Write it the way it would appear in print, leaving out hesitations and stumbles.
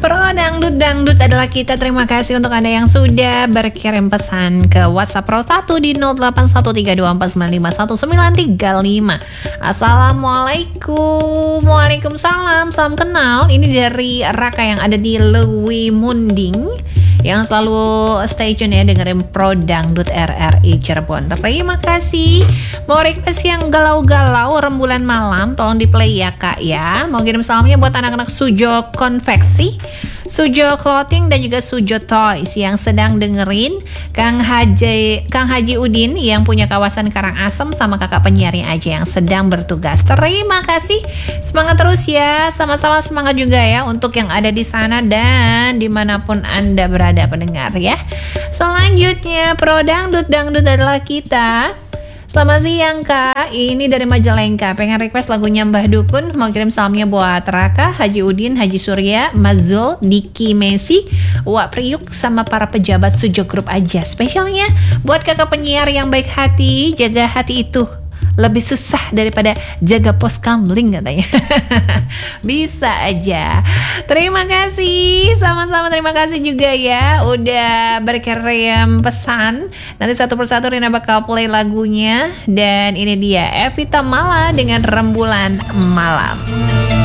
Pro Dangdut adalah kita. Terima kasih untuk Anda yang sudah berkirim pesan ke WhatsApp Pro 1 di 081324951935. Assalamualaikum. Waalaikumsalam. Salam kenal. Ini dari Raka yang ada di Lewi Munding, yang selalu stay tune ya dengerin Pro Dangdut RRI Cirebon. Terima kasih. Mau request yang galau-galau rembulan malam, tolong di play ya kak ya. Mau kirim salamnya buat anak-anak Sujo Konveksi, Sujo Clothing dan juga Sujo Toys yang sedang dengerin Kang Haji Udin yang punya kawasan Karangasem, sama kakak penyiarnya aja yang sedang bertugas. Terima kasih. Semangat terus ya. Sama-sama semangat juga ya untuk yang ada di sana dan dimanapun Anda berada pendengar ya. Selanjutnya Pro Dangdut adalah kita. Selamat siang kak, ini dari Majalengka. Pengen request lagunya Mbah Dukun. Mau kirim salamnya buat Raka, Haji Udin, Haji Surya, Mazul, Diki Messi, Wak Priuk, sama para pejabat Sujo Group aja. Spesialnya buat kakak penyiar yang baik hati. Jaga hati itu lebih susah daripada jaga pos kamling katanya. Bisa aja. Terima kasih. Sama-sama terima kasih juga ya udah berkirim pesan. Nanti satu persatu Rina bakal play lagunya. Dan ini dia Evita Mala dengan Rembulan Malam.